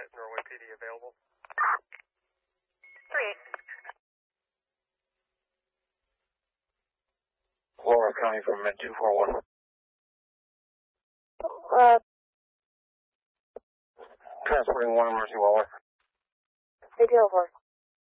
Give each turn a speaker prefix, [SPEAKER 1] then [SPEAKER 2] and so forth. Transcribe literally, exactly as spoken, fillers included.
[SPEAKER 1] at Norway P D available?
[SPEAKER 2] three eight.
[SPEAKER 3] Laura County from Mid two four one.
[SPEAKER 2] Uh,
[SPEAKER 3] Transporting one emergency Waller.
[SPEAKER 2] eight zero four.